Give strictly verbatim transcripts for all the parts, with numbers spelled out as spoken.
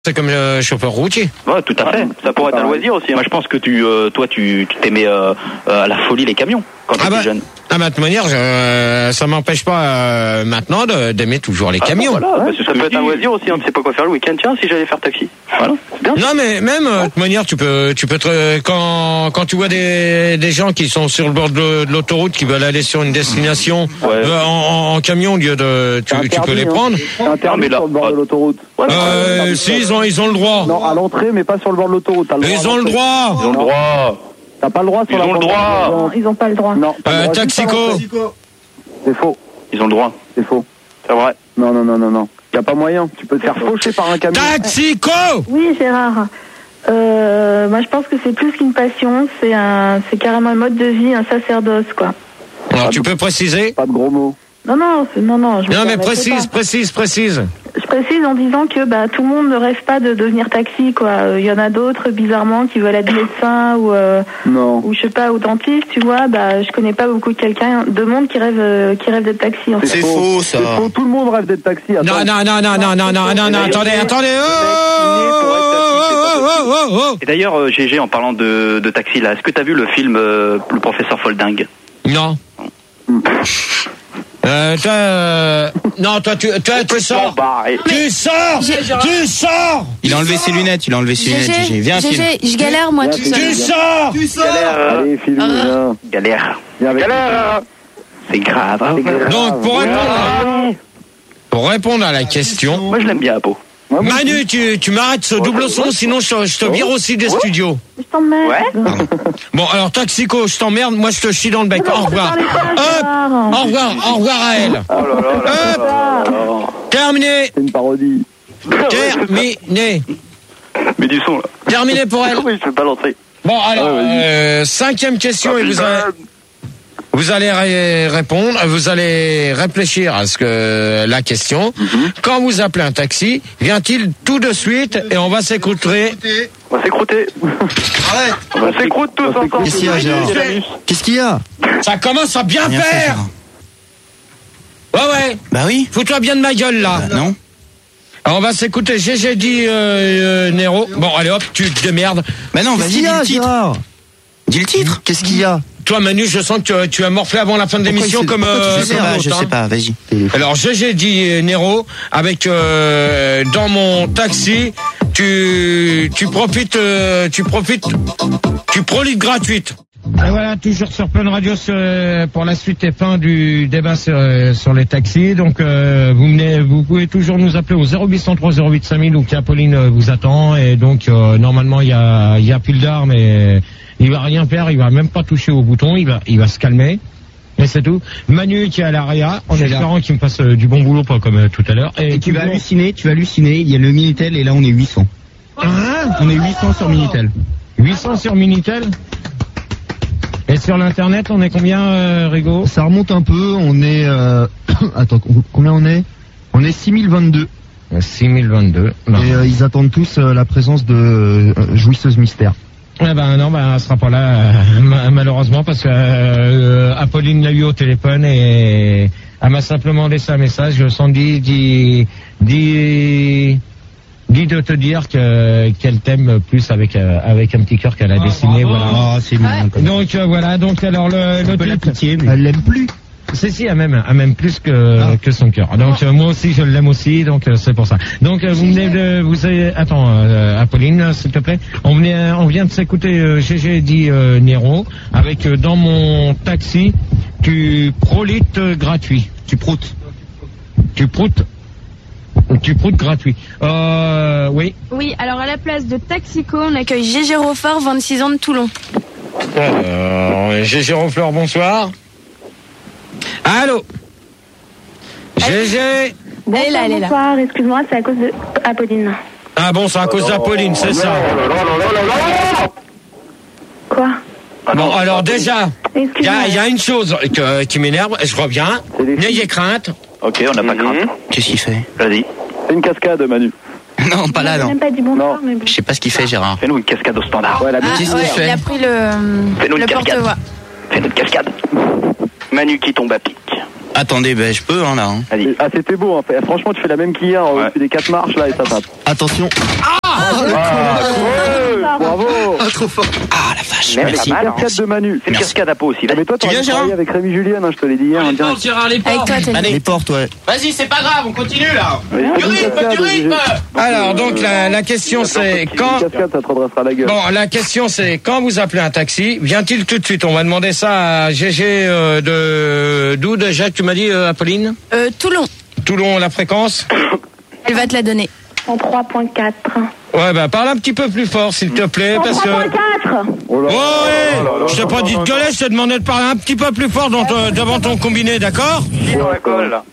C'est comme le chauffeur routier. Ouais, tout à fait. Ça pourrait être un loisir aussi. Moi, je pense que tu, euh, toi, tu, tu t'aimais euh, euh, à la folie les camions quand tu ah étais bah, jeune. Ah bah, de toute manière, je, ça m'empêche pas euh, maintenant de, d'aimer toujours les ah camions. Bah voilà, parce que ça peut être un loisir aussi. On ne sait pas quoi faire le week-end. Tiens, si j'allais faire taxi. Voilà. C'est bien. Non, mais même de toute manière, tu peux, tu peux te, quand, quand tu vois des, des gens qui sont sur le bord de, de l'autoroute, qui veulent aller sur une destination ouais. euh, en, en camion au lieu de, tu, tu peux les prendre. C'est interdit sur le bord de l'autoroute. Ouais, euh, si ils ont, ils ont le droit. Non, à l'entrée, mais pas sur le bord de l'autoroute. Le ils ont le droit. Ils ont le droit. T'as pas le droit sur ils la ont le droit. Non, ils ont pas le droit. Non. Euh, Taxico. C'est faux. Ils ont le droit. C'est faux. C'est vrai. Non, non, non, non, non. Y a pas moyen. Tu peux te faire faucher par un camion. Taxico. Oui, Gérard. Euh, moi, je pense que c'est plus qu'une passion. C'est un, c'est carrément un mode de vie, un sacerdoce, quoi. Alors, tu peux préciser? Pas de gros mots. Non, non, c'est, non, non. Je non, mais précise, pas. précise, précise. Je précise en disant que bah, tout le monde ne rêve pas de devenir taxi, quoi. Il euh, y en a d'autres, bizarrement, qui veulent être médecins ou, euh, non. ou je sais pas, ou dentiste, tu vois. Bah, je connais pas beaucoup de quelqu'un, de monde qui rêve, euh, qui rêve d'être taxi. En fait. C'est faux, ça. C'est faux. Tout le monde rêve d'être taxi. Non, non, non, non, non, non, non, non, non, attendez, attendez. Et d'ailleurs, euh, G G, en parlant de, de taxi, là, est-ce que t'as vu le film euh, Le Professeur Folding? Non. Euh, toi, euh, non, toi, tu, toi, tu sors. Tu sors. Tu sors. Il a enlevé ses lunettes, il a enlevé ses lunettes, G G. Viens, G G, je galère, moi, tout seul. Tu sors. Tu sors. Allez, file-nous, viens. Galère. Viens avec Galère. C'est grave. Hein. Donc, pour répondre, pour répondre à la question. Moi, je l'aime bien, Apo. Manu, tu, tu m'arrêtes ce double son, sinon je, je te vire aussi des studios. Je t'emmerde. Ouais. Bon, alors, Taxico, je t'emmerde, moi je te chie dans le bec. Au revoir. Hop. Au revoir, au revoir à elle. Oh là là là là là. Terminé. C'est une parodie. Terminé. Mais du son, là. Terminé pour elle. Oui, je peux pas l'entrer. Bon, alors, euh, cinquième question et vous allez, vous allez ré- répondre, vous allez réfléchir à ce que la question. Mm-hmm. Quand vous appelez un taxi, vient-il tout de suite et on va s'écouter. On va s'écrouter. Arrête. On va s'écrouter tous ensemble. Qu'est-ce qu'il y a, Gérard? Qu'est-ce qu'il y a? Ça commence à bien Rien faire. Fait, ouais, ouais. bah oui. Fous-toi bien de ma gueule, là. Bah non. Alors, on va s'écouter. J'ai, j'ai dit, euh, euh, Nero. Bon, allez hop, tu te démerdes. Bah non, vas-y, dis le titre. Gérard dis le titre. Qu'est-ce qu'il y a? Toi, Manu, je sens que tu, tu as morflé avant la fin de l'émission comme. Euh, je sais pas, je sais pas, vas-y. Alors, je, j'ai dit Nero avec euh, dans mon taxi, tu tu profites, euh, tu profites, tu prolites gratuite. Et voilà, toujours sur Fun Radio pour la suite et fin du débat sur, sur les taxis. Donc, euh, vous venez, vous pouvez toujours nous appeler au zéro huit cent trois zéro huit cinq mille où Apolline vous attend. Et donc, euh, normalement, il y a, il y a pile d'armes mais il va rien faire, il va même pas toucher au bouton, il va, il va se calmer. Et c'est tout. Manu qui est à l'Aria, en espérant qu'il me fasse euh, du bon boulot, pas comme euh, tout à l'heure. Et, et tu vas halluciner, tu vas halluciner, il y a le Minitel et là on est huit cents. Hein? On est huit cents sur Minitel. huit cents sur Minitel? Et sur l'internet, on est combien, euh, Rigo? Ça remonte un peu, on est... Euh... Attends, combien on est? On est six mille vingt-deux. six mille vingt-deux. Non. Et euh, ils attendent tous euh, la présence de euh, Jouisseuse Mystère. Eh ben non, ben elle sera pas là euh, malheureusement parce que euh, Apolline l'a eu au téléphone et elle m'a simplement laissé un message. Sandy dit dit dit de te dire que qu'elle t'aime plus avec euh, avec un petit cœur qu'elle a oh, dessiné. Bravo. Voilà. Oh, c'est mignon. Donc euh, voilà. Donc alors le, le la pitié, mais... elle l'aime plus. C'est si, elle m'aime, elle m'aime plus que ah. que son cœur. Donc euh, moi aussi je l'aime aussi, donc euh, c'est pour ça. Donc euh, vous venez de, vous avez, attends, euh, Apolline, s'il te plaît. On venait, on vient de s'écouter euh, G G dit euh, Nero avec euh, dans mon taxi, tu prolites euh, gratuit, tu proutes, tu proutes. Tu proutes gratuit. Euh, oui. Oui, alors à la place de Taxico, on accueille Gégé Roffort, vingt-six ans de Toulon. Euh, Gégé Roffort, bonsoir. Allô Gégé. Bonsoir, elle est là, elle est là. Bonsoir, excuse-moi, c'est à cause de Apolline. Ah bon, c'est à cause d'Apolline, c'est ça. Quoi? Bon, alors déjà, il y, y a une chose que, qui m'énerve, je reviens, n'ayez crainte. Ok, on n'a pas crainte. Qu'est-ce qu'il fait? Vas-y. C'est une cascade, Manu. Non, pas là, non. Même pas dit bonsoir, mais bon. Je sais pas ce qu'il fait, Gérard. Fais-nous une cascade au standard. Ouais, la ah, Qu'est-ce ouais, qu'il fait? Il a pris le, Fais-nous le une cascade. porte-voix. Fais-nous une cascade. Manu qui tombe à pic. Ah, Attendez, ben je peux, hein, là. Hein. Allez. Ah, c'était beau, hein. Franchement, tu fais la même qu'hier, Ouais. tu fais des quatre marches, là, et ça tape. Attention. Ah, ouais, bravo. Ah, trop fort. Ah, la vache. Mais C'est pas une mal, hein. cascade de Manu. C'est une cascade à peau aussi. Ah, mais toi, Tu t'aurais viens, travaillé Gérard avec Rémi Julien, hein, je te l'ai dit hier, en direct. Avec toi, Tony. Allez. Les portes, ouais. Vas-y, c'est pas grave, on continue, là. Vas-y, fais Du une rythme, cascade, du rythme. Alors, donc, la, la question, c'est quand... Une cascade, ça te redressera la gueule. Bon, la question, c'est quand vous appelez un taxi, vient-il tout de suite? On va demander ça à G G euh, de... D'où déjà, tu m'as dit, euh, Apolline? Euh, Toulon. Toulon, la fréquence? Elle va te la donner. En trois point quatre. Ouais, bah, parle un petit peu plus fort, s'il te plaît, parce que... quatre. Oh là Oh, là. ouais, je t'ai pas dit de gueuler, je t'ai demandé de parler un petit peu plus fort dans ton- devant ton combiné, d'accord? Qui est dans la colle, là?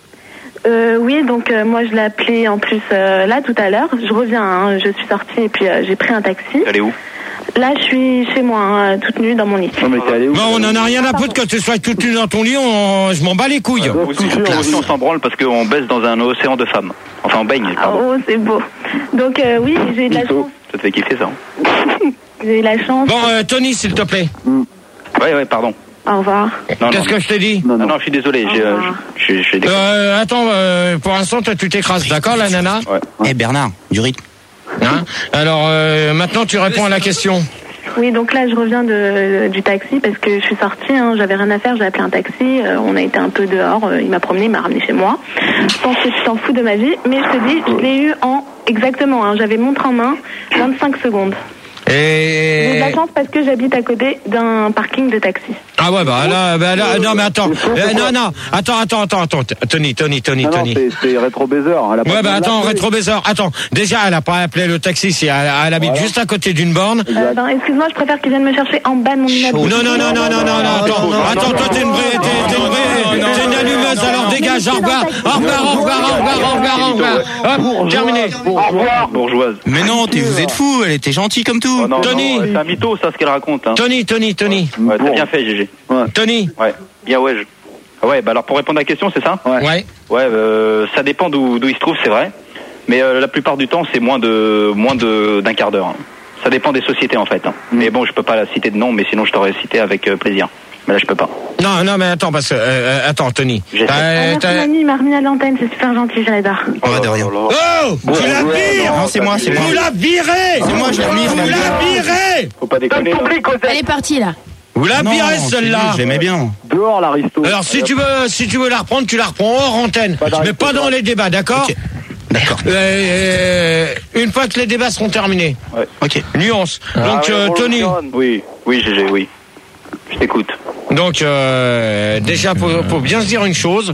Euh, oui, donc euh, moi je l'ai appelé en plus euh, là tout à l'heure. Je reviens, hein, je suis sortie et puis euh, j'ai pris un taxi. Elle est où? Là, je suis chez moi, hein, toute nue dans mon lit. Non, mais t'es allé où? Bon, on en a rien à foutre que tu sois toute nue dans ton lit, on- je m'en bats les couilles. Ouais. Aussi, aussi, on s'en branle parce qu'on baisse dans un océan de femmes. Enfin, on baigne, Ah, pardon. oh, c'est beau. Donc euh, oui, j'ai eu de la chance. Ça te fait kiffer, ça, hein? J'ai eu la chance. Bon, euh, Tony, s'il te plaît. Ouais, ouais, pardon. Au revoir. Non, Qu'est-ce non. que je t'ai dit? Non, Ah non. non, je suis désolé, j'ai, euh, je, je, je suis désolé. Euh, attends, euh, pour l'instant, toi, tu t'écrases, d'accord, la nana? Eh, Bernard, du rythme. Hein? Alors, euh, maintenant, tu réponds à la question. Oui, donc là, je reviens de, du taxi parce que je suis sortie, hein, j'avais rien à faire, j'ai appelé un taxi, euh, on a été un peu dehors, euh, il m'a promené, il m'a ramené chez moi. Je pense que tu t'en fous de ma vie, mais je te dis, je l'ai eu en, exactement, hein, j'avais montre en main, vingt-cinq secondes. J'ai de Et... la chance parce que j'habite à côté d'un parking de taxi. Ah ouais, bah là, bah là, non, mais attends. Euh, non, non, attends, attends, attends, attends. Tony, Tony, Tony, Non, non, Tony. c'est- c'est rétro baiser. Elle a pas Ouais, bah besoin de attends, l'appeler. rétro baiser. Attends, déjà, elle a pas appelé le taxi, si elle, elle habite Voilà. juste à côté d'une borne. Euh, ben, excuse-moi, je préfère qu'ils viennent me chercher en bas de mon immeuble. Non, non, non, non, non, non, non, attends, attends, toi, t'es une vraie, t'es t'es une vraie, t'es une allumeuse, alors dégage, au revoir, au revoir, au revoir, au revoir, au revoir, au revoir. Hop, terminé. Au revoir, bourgeoise. Mais non, t'es- vous êtes fous, elle était gentille comme tout. Oh, non, Tony. non, c'est un mytho, ça, ce qu'elle raconte. Hein. Tony, Tony, Tony, Ouais, t'as bien fait, G G. Tony. Ouais, bien, ouais. Je... Ah ouais, bah alors pour répondre à la question, c'est ça? Ouais. Ouais, euh, ça dépend d'où d'où il se trouve, c'est vrai. Mais euh, la plupart du temps, c'est moins de moins de d'un quart d'heure. Hein. Ça dépend des sociétés en fait. Hein. Mais bon, je peux pas la citer de nom, mais sinon je t'aurais cité avec euh, plaisir. Mais là, je peux pas. Non, non, mais attends, parce que, euh, attends, Tony. J'ai fait. T'as- Ah, merci, t'as- Manu, il m'a remis à l'antenne, c'est super gentil, j'adore. On va de rien. Oh, tu la vires. Non, c'est moi, c'est moi. Vous la virez. C'est moi, je l'ai remis, je l'ai Vous remis. la virez. Faut pas déconner. hein. Elle est partie, là. Vous la Non, virez, c'est celle-là. lui, je l'aimais bien. Dehors, l'aristo. Alors, si tu veux, si tu veux la reprendre, tu la reprends hors antenne. Pas d'arrêt, Mais pas pas dans les débats, d'accord? Ok. D'accord. Euh, euh, une fois que les débats seront terminés. Ok. Nuance. Ah Donc, euh, Tony. Oui, oui, G G, oui. Je t'écoute. Donc, euh, déjà, faut, faut bien se dire une chose.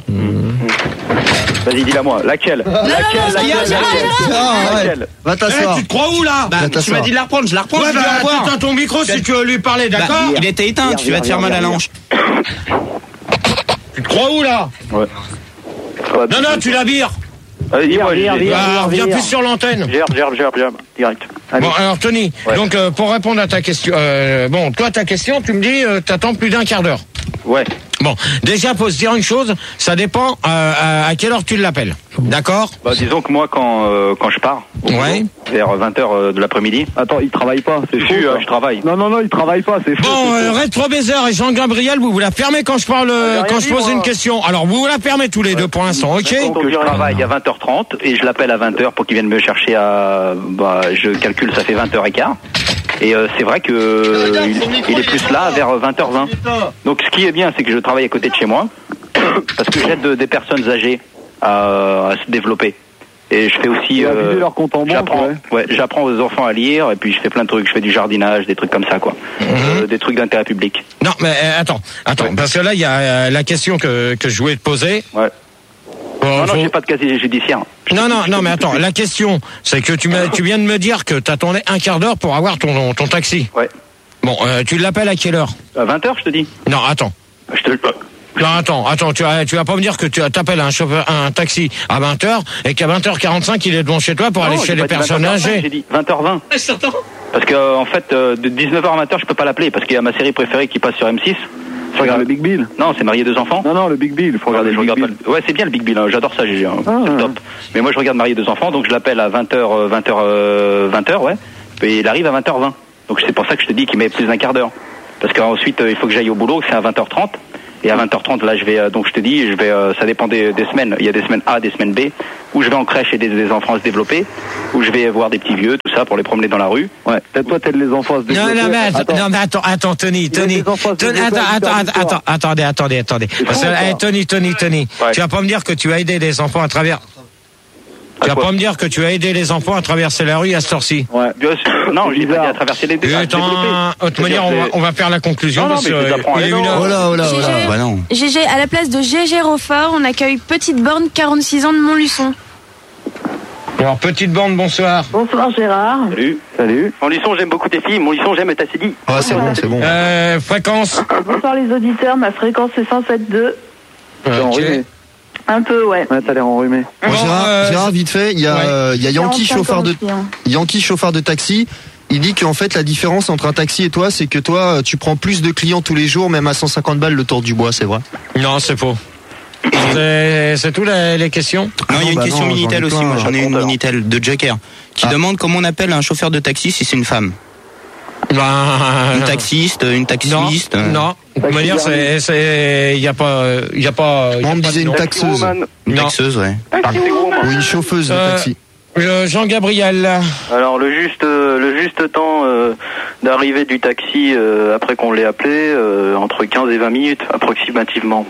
Vas-y, dis-la moi. Laquelle? Laquelle? Laquelle? Ah, ouais. Laquelle? Va Eh, t'asseoir. tu te crois où, là? Bah, Va tu t'asseoir. m'as dit de la reprendre, je la reprends, Ouais, je vais bah, la revoir. tu ton micro si tu veux lui parler, Bah, d'accord? il était éteint, tu vas te faire mal à la hanche. Tu te crois où, là? Ouais. Non, non, tu la vires. Allez, dis-moi, Vire, G G. vire, Bah, reviens plus sur l'antenne. Gère, gère, gère, gère. Direct. Allez. Bon, alors, Tony, Ouais. donc, euh, pour répondre à ta question, euh, bon, toi, ta question, tu me dis, euh, t'attends plus d'un quart d'heure. Ouais. Bon, déjà, faut se dire une chose, ça dépend euh, à, à quelle heure tu l'appelles. D'accord? Bah, disons que moi, quand, euh, quand je pars, au boulot, Ouais. vers vingt heures de l'après-midi, Attends, il travaille pas, c'est je, faux. suis, euh, ça. je travaille. Non, non, non, il travaille pas, c'est faux. Bon, c'est euh, faux. Rétro Baiser et Jean-Gabriel, vous vous la fermez quand je parle, euh, rien quand je dit, pose moi. une question. Alors, vous vous la fermez tous les deux pour l'instant, ok? Donc je travaille à vingt heures trente et je l'appelle à vingt heures pour qu'il vienne me chercher à... Bah, je calcule, ça fait vingt heures quinze. Et euh, c'est vrai que euh, il, il est plus là vers vingt heures vingt. Donc ce qui est bien, c'est que je travaille à côté de chez moi parce que j'aide de- des personnes âgées à, à se développer. Et je fais aussi... Et à vider leur compte en banque, j'apprends, ouais. ouais, j'apprends aux enfants à lire et puis je fais plein de trucs. Je fais du jardinage, des trucs comme ça, quoi. Euh, des trucs d'intérêt public. Non, mais euh, attends, attends, parce que là, il y a euh, la question que, que je voulais te poser. Ouais. Bon, Non, non, faut- j'ai pas de casier judiciaire. non, non, non, mais attends, la question, c'est que tu, m'as- tu viens de me dire que t'attendais un quart d'heure pour avoir ton, ton taxi. Ouais. Bon, euh, tu l'appelles à quelle heure? À vingt heures, je te dis. Non, attends. Je te... Non, attends, attends, tu vas, tu vas pas me dire que tu t'appelles un chauffeur, un taxi à vingt heures et qu'à vingt heures quarante-cinq, il est devant chez toi pour aller Non, chez j'ai les pas dit personnes vingt heures vingt, âgées. J'ai dit vingt heures vingt. Ouais, certain. Parce que euh, en fait, euh, de dix-neuf heures à vingt heures, je peux pas l'appeler parce qu'il y a ma série préférée qui passe sur M six. Faut regarder le Big Bill. Non, c'est Marié deux enfants. Non, non, le Big Bill, faut regarder je le Big regarde Bill. pas le- Ouais, c'est bien le Big Bill, hein. J'adore ça, G G. Hein. Ah, c'est ouais. top. Mais moi, je regarde Marié deux enfants, donc je l'appelle à vingt heures, euh, vingt heures, euh, vingt heures, ouais. Et il arrive à vingt heures vingt. Donc c'est pour ça que je te dis qu'il met plus d'un quart d'heure. Parce qu'ensuite, euh, il faut que j'aille au boulot, c'est à vingt heures trente. Et à vingt heures trente, là, je vais, euh, donc je te dis, je vais, euh, ça dépend des, des semaines. Il y a des semaines A, des semaines B, où je vais en crèche aider des enfants à se développer, où je vais voir des petits vieux, tout ça, pour les promener dans la rue. Ouais. Peut-être toi, t'aides les enfants à se développer. Non, non, mais attends, Attends. non, mais attends, attends, Tony, Tony, Tony, attends, attends, attends, attends, attendez, attendez, attendez. Parce que, hey, Tony, Tony, Tony, Ouais. tu vas pas me dire que tu as aidé des enfants à travers. Tu vas quoi pas me dire que tu as aidé les enfants à traverser la rue à cette heure-ci. Ouais. Bien sûr. Non, j'ai pas dit à traverser les dés. à se Putain, développer. de toute manière, on va, on va faire la conclusion Non, non, parce mais je que les apprends à il est l'élan. une heure. Oh là, oh là, oh là. G G. Bah non. G G, à la place de Gégé Roffort, on accueille Petite Borne, quarante-six ans de Montluçon. Alors, petite bande, bonsoir. Bonsoir Gérard. Salut. Salut. Mon lisson, j'aime beaucoup tes filles. Mon lisson, j'aime ta C D. Ah, c'est bon, c'est bon. Euh, fréquence. Bonsoir les auditeurs, ma fréquence c'est cent sept virgule deux. T'es Ok. enrhumé. Un peu, ouais. Ouais, t'as l'air enrhumé. Bon, Bon, Gérard, euh, Gérard, vite fait, il y a, ouais. euh, il y a Yankee, quarante-cinq chauffeur ans de, aussi, hein. Yankee, chauffeur de taxi. Il dit qu'en fait, la différence entre un taxi et toi, c'est que toi, tu prends plus de clients tous les jours, même à cent cinquante balles le tour du bois, c'est vrai? Non, c'est faux. C'est c'est tout les, les questions. Non, il y a une bah question non, j'en ai Minitel aussi. plein, Moi, j'en ai une raconte, alors. Minitel de Joker qui Ah. demande comment on appelle un chauffeur de taxi si c'est une femme. Ben, Une taxiste, une non, taxiste. euh, non. De toute manière, c'est, c'est, il y a pas, il y a pas. il y a Moi, on me pas de disait une nom. taxeuse. Une Non. taxeuse, ouais. Ou une chauffeuse de Euh, taxi. Euh, Jean-Gabriel. Alors le juste euh, le juste temps euh, d'arrivée du taxi euh, après qu'on l'ait appelé, euh, entre quinze et vingt minutes approximativement.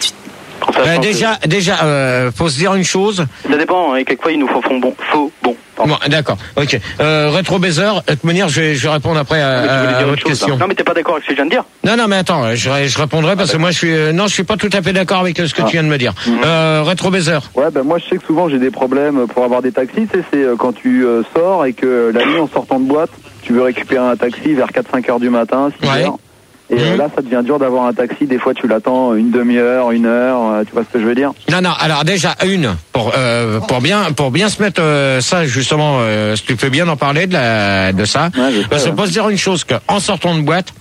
En sachant Euh, que- déjà, déjà, euh, faut se dire une chose. Ça dépend, hein, quelquefois ils nous font bon, faux, bon. Pardon. Bon, d'accord. Ok. Euh, Rétro Baiser. De toute manière, je vais, je vais répondre après à, Mais tu voulais à dire votre autre chose, question. là. Non mais t'es pas d'accord avec ce que je viens de dire? Non, non, mais attends, je, je répondrai parce que moi, je suis, euh, non, je suis pas tout à fait d'accord avec euh, ce que tu viens de me dire. Euh, Rétro Baiser. Ouais, ben moi je sais que souvent j'ai des problèmes pour avoir des taxis. Tu sais, c'est euh, quand tu euh, sors et que la nuit en sortant de boîte, tu veux récupérer un taxi vers quatre cinq heures du matin, six Ouais. heures. Et euh, Mhm. là, ça devient dur d'avoir un taxi. Des fois, tu l'attends une demi-heure, une heure. euh, tu vois ce que je veux dire? Non, non. Alors déjà une pour euh, pour bien pour bien se mettre euh, ça justement. Euh, si tu peux bien en parler de la de ça. Ouais, je sais, Parce que ouais. faut se dire une chose que en sortant de boîte,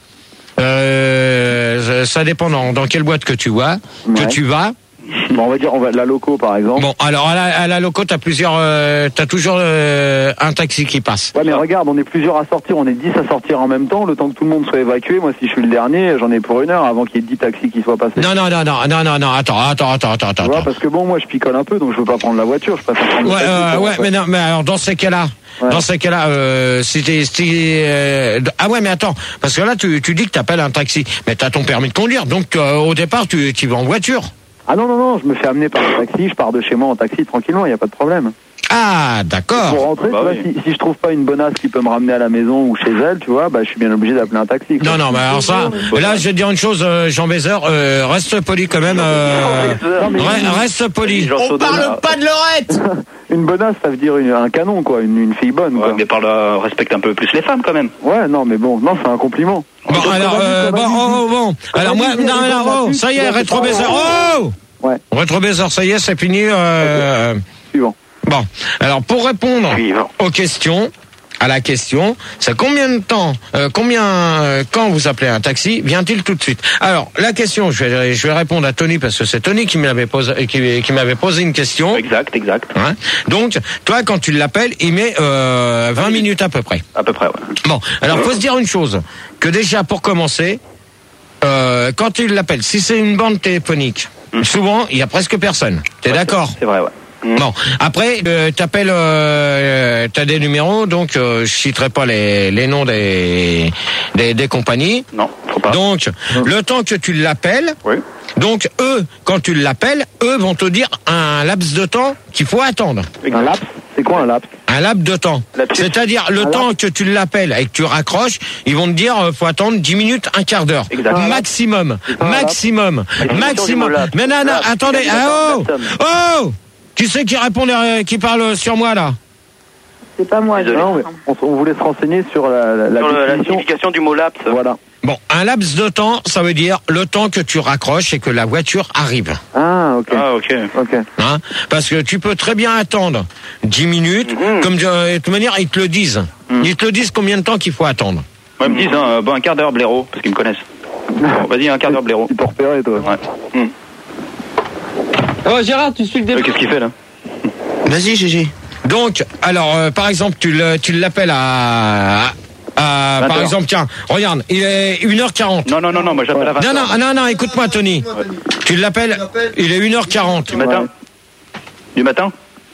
euh, ça dépend dans, dans quelle boîte que tu vas, que Ouais. tu vas. Bon, on va dire, on va la loco par exemple. Bon, alors à la, à la loco, t'as plusieurs, euh, t'as toujours euh, un taxi qui passe. Ouais, mais regarde, on est plusieurs à sortir, on est dix à sortir en même temps, le temps que tout le monde soit évacué. Moi, si je suis le dernier, j'en ai pour une heure avant qu'il y ait dix taxis qui soient passés. Non, non, non, non, non, non, non. Attends, attends, attends, attends, Tu attends. vois, parce que bon, moi, je picole un peu, donc je veux pas prendre la voiture, je préfère prendre le Ouais, taxi, euh, quoi, ouais, en fait. mais non, mais alors dans ces cas-là, Ouais. dans ces cas-là, euh, si t'es, si, euh, ah ouais, mais attends, parce que là, tu, tu dis que t'appelles un taxi, mais t'as ton permis de conduire, donc euh, au départ, tu, tu vas en voiture. Ah non, non, non, je me fais amener par le taxi, je pars de chez moi en taxi tranquillement, il n'y a pas de problème. Ah, Pour d'accord. rentrer, Bah tu vois, oui. si, si je trouve pas une bonasse qui peut me ramener à la maison ou chez elle, tu vois, bah je suis bien obligé d'appeler un taxi. quoi. Non, non, mais alors ça, là, je vais te dire une chose, euh, Jean Bézeur, euh, reste poli quand même. Euh, Non, mais re- reste poli. Genre On Sodoma. parle pas de Lorette. une bonasse, ça veut dire une- un canon, quoi, une, une fille bonne, Ouais, quoi. mais parle, euh, respecte un peu plus les femmes quand même. Ouais, non, mais bon, non, c'est un compliment. Bon, Donc, alors, comme euh, on dit, bon, comme on dit, oh, oh, bon. Comme Alors on moi, dit, non, les non, gens oh, là-dessus, ça y est, c'est rétro pas- baiser. Oh! Ouais, Rétro baiser, ça y est, c'est fini. Euh, suivant. Bon, alors pour répondre Suivant. aux questions, à la question, c'est combien de temps, euh, combien, euh, quand vous appelez un taxi, vient-il tout de suite? Alors la question, je vais, je vais répondre à Tony parce que c'est Tony qui m'avait posé, qui, qui m'avait posé une question. Exact, exact. Hein. Donc, toi, quand tu l'appelles, il met euh, vingt minutes à peu près. À peu près, ouais. Bon, alors faut se dire une chose, que déjà pour commencer, euh, quand tu l'appelles, si c'est une bande téléphonique, Mm. souvent il y a presque personne. T'es Ouais, d'accord? C'est vrai, ouais. Mm. Bon, après, euh, t'appelles, euh, t'as des numéros, donc euh, je citerai pas les, les noms des, des des compagnies. Non, faut pas. Donc, le temps que tu l'appelles, Oui. donc eux, quand tu l'appelles, eux vont te dire un laps de temps qu'il faut attendre. Un laps, c'est quoi un laps? Un laps de temps. Lapsus. C'est-à-dire le Un temps que tu l'appelles et que tu raccroches, ils vont te dire euh, faut attendre dix minutes, un quart d'heure. Exact. Un laps. Maximum. pas un laps. Maximum. définition Maximum. du mot laps. Mais non, non, Laps, attendez. c'est Ah, oh laps. Oh Qui c'est qui répond, derrière- qui parle sur moi là? C'est pas moi. Désolé. Non, mais on, on voulait se renseigner sur la, la, la Sur le- la définition. signification du mot laps. Voilà. Bon, un laps de temps, ça veut dire le temps que tu raccroches et que la voiture arrive. Ah, ok. Ah, ok. Ok. Hein, parce que tu peux très bien attendre dix minutes, Mhm. comme euh, de toute manière, ils te le disent. Mhm. Ils te disent combien de temps qu'il faut attendre. Moi, ils me disent, hein, euh, bon, un quart d'heure, blaireau, parce qu'ils me connaissent. Bon, vas-y, un quart d'heure, blaireau. Tu peux repérer, toi. Ouais. Mm. Oh Gérard, tu suis le Euh, débat. Qu'est-ce qu'il fait là? Vas-y, Gégé. Donc, alors, euh, par exemple, tu le- tu l'appelles à, Euh, par exemple, tiens, regarde, il est une heure quarante. Non, non, non, non, moi j'appelle à vingt heures. Non, non, non, non, écoute-moi, Tony. Tu l'appelles, il est une heure quarante. Du matin. Du matin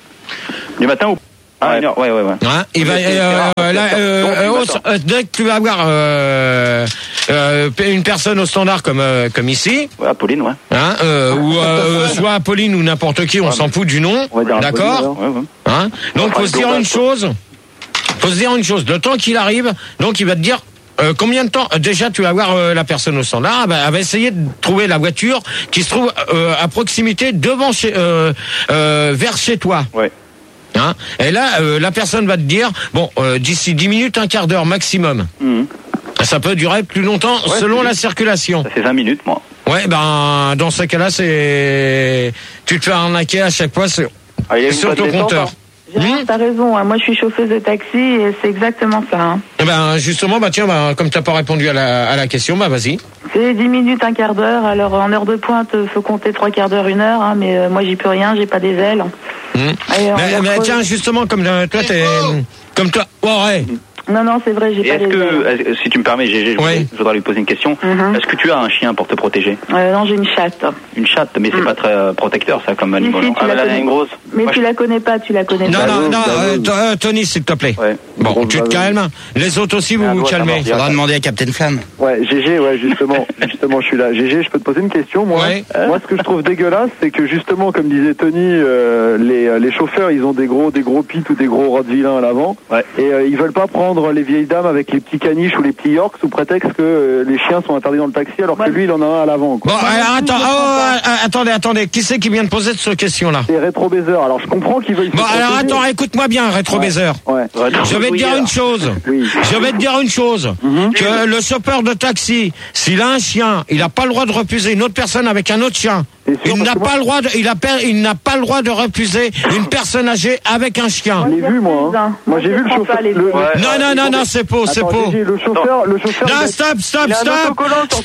Du matin ou Ah, une heure, ouais, ouais, ouais. Hein, il va, euh, euh, là, euh, euh, euh, dès que tu vas avoir euh, euh, une personne au standard comme euh, comme ici, ouais, Apolline, ouais, hein, euh, ou euh, soit Apolline ou n'importe qui, on ouais, s'en fout du nom, d'accord, ouais, ouais. Hein, donc faut se dire une chose, faut se dire une chose, le temps qu'il arrive, donc il va te dire. Euh, combien de temps déjà tu vas voir euh, la personne au standard, bah, elle va essayer de trouver la voiture qui se trouve euh, à proximité devant chez, euh, euh, vers chez toi. Ouais. Hein, et là, euh, la personne va te dire, bon, euh, d'ici dix minutes, un quart d'heure maximum. Mmh. Ça peut durer plus longtemps ouais, selon la circulation. Ça fait vingt minutes, moi. Ouais, ben dans ce cas-là, c'est tu te fais arnaquer à chaque fois sur, ah, sur ton compteur. Mmh. T'as raison, hein. Moi je suis chauffeuse de taxi et c'est exactement ça. Hein. Et ben justement, bah tiens, bah, comme t'as pas répondu à la, à la question, bah vas-y. C'est dix minutes, un quart d'heure. Alors en heure de pointe, faut compter trois quarts d'heure, une heure. Hein, mais euh, moi j'y peux rien, j'ai pas des ailes. Mmh. Et, mais mais tiens, justement, comme euh, toi t'es, comme toi, oh, ouais. Non, non, c'est vrai, j'ai et pas est-ce les que, ailes. Si tu me permets, Gégé, oui. je voudrais lui poser une question. Mm-hmm. Est-ce que tu as un chien pour te protéger? euh, Non, j'ai une chatte. Une chatte, mais c'est mm. pas très euh, protecteur, ça, comme animal. Si, si, ah, la elle est une grosse. Mais Moi, tu je... la connais pas, tu la connais non, pas. Non, non, euh, euh, Tony, s'il te plaît. Ouais. Bon, tu te calmes. Les autres aussi, vous ah, vous calmez. Il faudra demander à Captain Flamme. Ouais, Gégé, ouais, justement, justement, je suis là. Gégé, je peux te poser une question, moi. Ouais. Euh, moi, ce que je trouve dégueulasse, c'est que justement, comme disait Tony, euh, les, les chauffeurs, ils ont des gros, des gros pits ou des gros rottweilers à l'avant. Ouais. Et euh, ils veulent pas prendre les vieilles dames avec les petits caniches ou les petits Yorks sous prétexte que euh, les chiens sont interdits dans le taxi alors ouais. que lui il en a un à l'avant. Quoi. Bon, alors, attends, oh, attendez, attendez, qui c'est qui vient de poser cette question-là? C'est Rétro Baiser. Alors je comprends qu'il veuille. Bon, alors attends, écoute-moi bien, Rétro Baiser. Ouais. Ouais. Je vais te dire une chose. Oui. Je vais te dire une chose. Mm-hmm. Que le chauffeur de taxi, s'il a un chien, il n'a pas le droit de refuser une autre personne avec un autre chien. Il n'a pas le droit de, il a, il n'a pas le droit de refuser une personne âgée avec un chien. Je l'ai vu moi. Hein. Moi j'ai vu le chauffeur. Le... Ouais. Non non non non, c'est faux, c'est faux. Le chauffeur, le chauffeur. Non, stop, stop, stop,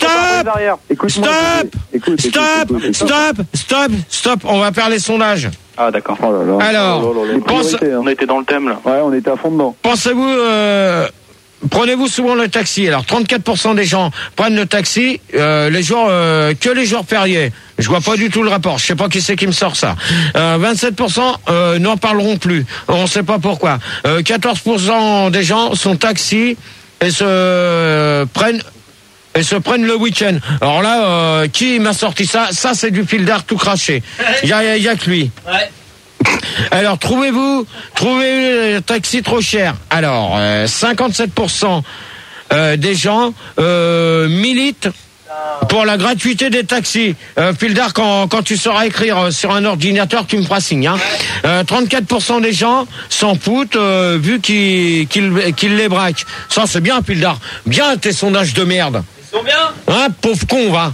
stop, stop, stop, stop, stop, stop. On va faire les sondages. Ah d'accord. Oh là là. Alors, oh là là, pense... on était dans le thème là. Ouais, on était à fond dedans. Pensez-vous, euh... prenez-vous souvent le taxi? Alors trente-quatre pour cent des gens prennent le taxi euh, les jours euh, que les jours fériés. Je vois pas du tout le rapport. Je sais pas qui c'est qui me sort ça. Euh, vingt-sept pour cent euh, n'en parleront plus. On sait pas pourquoi. Euh, quatorze pour cent des gens sont taxis et se euh, prennent et se prennent le week-end. Alors là, euh, qui m'a sorti ça? Ça c'est du fil d'art tout craché. Il y a, y a que lui. Ouais. Alors, trouvez-vous, trouvez le taxi trop cher. Alors, euh, cinquante-sept pour cent euh, des gens euh, militent pour la gratuité des taxis. Euh, Pildar, quand, quand tu sauras écrire sur un ordinateur, tu me feras signe. Hein. Euh, trente-quatre pour cent des gens s'en foutent euh, vu qu'ils qu'ils qu'ils les braquent. Ça, c'est bien, Pildar. Bien tes sondages de merde. Ils sont bien. Hein, pauvre con, va.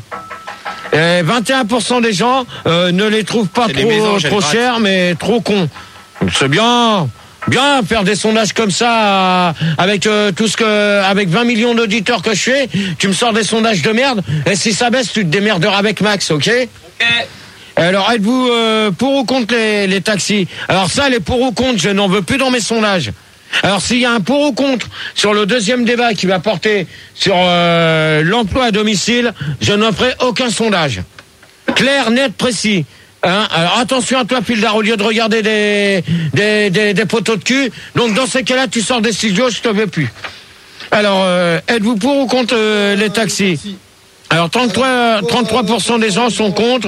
Et vingt et un pour cent des gens euh, ne les trouvent pas trop, maisons, trop chers, mais trop cons. C'est bien, bien faire des sondages comme ça, euh, avec euh, tout ce que, avec vingt millions d'auditeurs que je fais, tu me sors des sondages de merde. Et si ça baisse, tu te démerderas avec Max, ok? Ok. Alors, êtes-vous euh, pour ou contre les, les taxis? Alors ça, les pour ou contre, je n'en veux plus dans mes sondages. Alors s'il y a un pour ou contre sur le deuxième débat qui va porter sur euh, l'emploi à domicile, je n'en ferai aucun sondage. Clair, net, précis. Hein, alors attention à toi, Pildar, au lieu de regarder des, des, des, des poteaux de cul. Donc dans ces cas-là, tu sors des studios, je te veux plus. Alors, euh, êtes-vous pour ou contre euh, les taxis? Alors trente-trois, trente-trois pour cent des gens sont contre.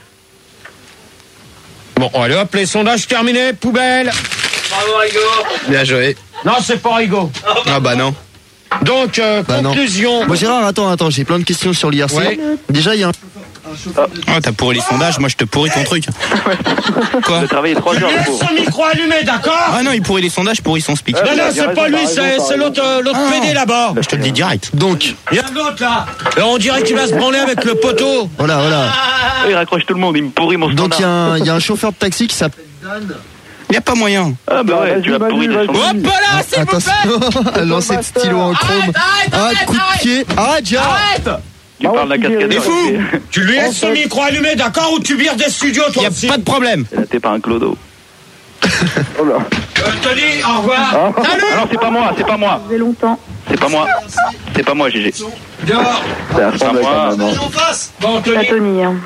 Bon, allez hop, les sondages terminés, poubelle. Bravo Rigo. Bien joué. Non, c'est pas Rigo. Ah bah non. Donc, euh, bah conclusion. Moi, Gérard, attends, attends, j'ai plein de questions sur l'I R C. Ouais. Déjà, il y a un... Ah, t'as pourri les sondages, moi je te pourris ton truc. Quoi? J'ai travaillé trois heures. Laisse son micro allumé, d'accord? Ah non, il pourrit les sondages, pourrit son speak. Non, non, c'est pas lui, c'est, c'est l'autre, l'autre ah. P D là-bas. Bah, je te le dis direct. Donc. Il y a l'autre là. Alors, on dirait qu'il va se branler avec le poteau. Voilà, voilà. Il raccroche tout le monde, il me pourrit mon standard. Donc, il y a un, il y a un chauffeur de taxi qui s'appelle Dan. Il n'y a pas moyen. Ah bah ouais, tu vas pourrir des Hop là, s'il vous plaît. Lancer de stylo en chrome. Ah, coup de pied. Arrête, déjà. Arrête. Tu parles de la cascade. T'es fou. Tu lui laisses son micro allumé, d'accord, ou tu vires des studios, toi aussi. Y a pas de problème. T'es pas un clodo. Oh là. Euh, Tony, au revoir. Ah. Salut. Alors c'est pas moi, c'est pas moi. Ça faisait longtemps. C'est pas moi. C'est pas moi, G G. Dehors. C'est à pas fond moi. quand même. hein. Bon, Pas Tony. Tony. Hein.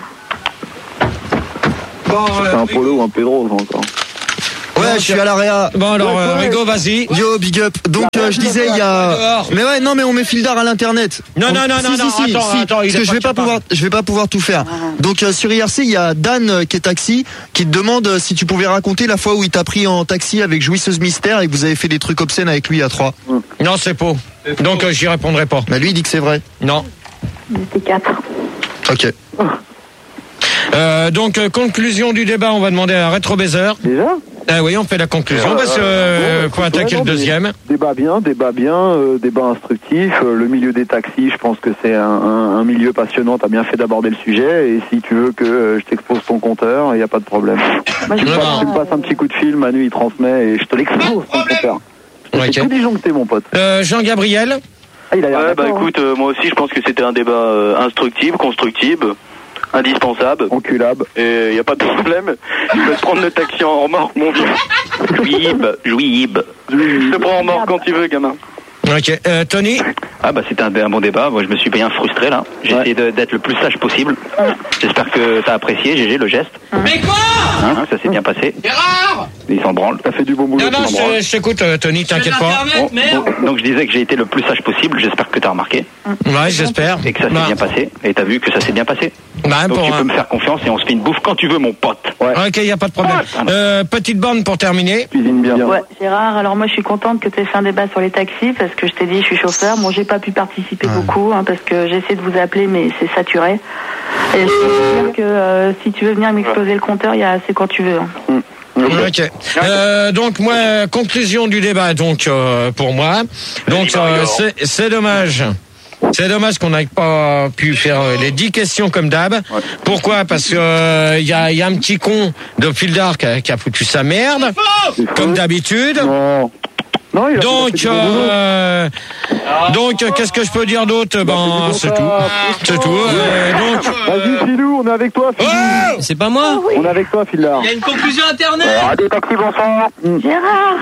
Bon, C'est euh, un Polo ou un Pedro, ça, encore. Ouais, je suis à l'Area. bon alors, euh, Rigo, vas-y. Yo, big up. Donc, euh, je disais, il y a. Dehors. Mais ouais, non, mais on met Fildar à l'internet. Non, non, non, Si, non, si, non, si, attends, si, attends, il parce est que je vais pas pas pouvoir, je vais pas pouvoir tout faire. Donc, euh, sur I R C, il y a Dan euh, qui est taxi, qui te demande euh, si tu pouvais raconter la fois où il t'a pris en taxi avec Jouisseuse Mystère et que vous avez fait des trucs obscènes avec lui à trois. Non, c'est faux. Donc, euh, j'y répondrai pas. Bah, lui, il dit que c'est vrai. Non. C'est quatre. Ok. Euh, donc, euh, conclusion du débat, on va demander à Retro Baiser. Déjà Ah oui, on fait la conclusion parce que euh, faut attaquer le deuxième. Débat bien, débat bien, euh, débat instructif. Euh, le milieu des taxis, je pense que c'est un, un, un milieu passionnant. T'as bien fait d'aborder le sujet. Et si tu veux que euh, je t'expose ton compteur, il n'y a pas de problème. Moi, je Tu me Non, passes- non. tu me passes un petit coup de fil, Manu il transmet et je te l'expose ton compteur. Ok. C'est tout disjoncté, mon pote. Euh, Jean-Gabriel. Ah, il a l'air Ouais, bah d'accord, hein. écoute, euh, moi aussi je pense que c'était un débat euh, instructif, constructif, indispensable. Enculable. Et il n'y a pas de problème. Je peux te prendre le taxi en remorque, mon vieux. Jouib, jouib. Je te prends en remorque quand tu veux, gamin. Ok. Euh, Tony. Ah bah c'était un, un bon débat. Moi je me suis bien frustré là. J'ai Ouais. essayé de- d'être le plus sage possible. J'espère que t'as apprécié, G G, le geste. Mais quoi Hein, ça s'est bien passé. Erreur. Il s'en branle. T'as fait du bon boulot. Non, non, tu je, m'embrasses. je t'écoute, euh, Tony, t'inquiète pas. Bon, bon, donc je disais que j'ai été le plus sage possible. J'espère que t'as remarqué Ouais, j'espère. et que ça s'est Bah, bien passé. Et t'as vu que ça s'est bien passé. bah, Donc pour tu un- peux me faire confiance et on se fait une bouffe quand tu veux, mon pote. Ouais. Ok, y a pas de problème. Euh, petite borne pour terminer. Cuisine bien. Ouais, Gérard, alors moi je suis contente que tu aies fait un débat sur les taxis parce que je t'ai dit je suis chauffeur. Bon, j'ai pas pu participer beaucoup hein, parce que j'ai essayé de vous appeler mais c'est saturé. Et je peux te dire que euh, si tu veux venir m'exploser le compteur, il y a c'est quand tu veux. hein. Ok. Euh, donc moi, conclusion du débat. Donc euh, pour moi, donc euh, c'est c'est dommage. C'est dommage qu'on n'ait pas pu faire euh, les dix questions comme d'hab. Pourquoi ? Parce que euh, y a y a un petit con de Fildar qui a, qui a foutu sa merde, comme d'habitude. Non. Non, il a Donc, il a fait du bon boulot. euh, donc, euh, qu'est-ce que je peux dire d'autre ? Ben, c'est tout. C'est tout. Euh, donc, Vas-y, Philou, on est avec toi, Philou. oh C'est pas moi. On est avec toi, Philard. Il y a une conclusion internet. Radio Taxi, bonsoir. Gérard,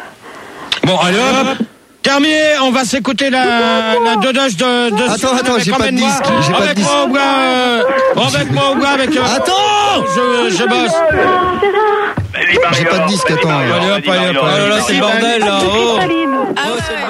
bon, allez hop. Terminé, on va s'écouter la, la dodoche de, de Attends, attends, avec j'ai pas de emmène-moi. disque, j'ai pas de Avec disque. moi au gars, euh, avec moi au gars, avec, euh, Attends je, je bosse. J'ai pas de disque, attends. Allez hop, allez hop, Oh là là, c'est le bordel là. Oh. Saline. Ah ouais.